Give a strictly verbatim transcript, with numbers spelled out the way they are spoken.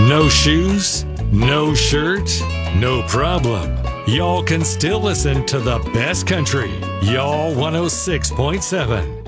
No shoes, no shirt, no problem. Y'all can still listen to the best country. Y'all one oh six point seven.